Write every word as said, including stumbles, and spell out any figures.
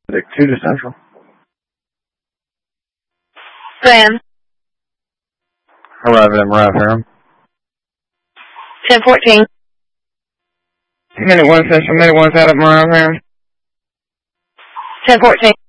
two to Central. Graham. Arrive at Mariah Ferrum. ten fourteen. Minute one Central, minute one out of Mariah Ferrum. ten fourteen.